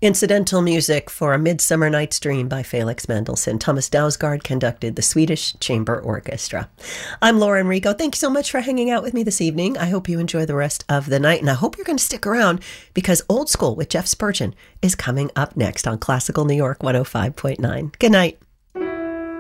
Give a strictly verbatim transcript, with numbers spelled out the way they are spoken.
Incidental music for A Midsummer Night's Dream by Felix Mendelssohn. Thomas Dausgaard conducted the Swedish Chamber Orchestra. I'm Lauren Rico. Thank you so much for hanging out with me this evening. I hope you enjoy the rest of the night, and I hope you're going to stick around because Old School with Jeff Spurgeon is coming up next on Classical New York one oh five point nine. Good night.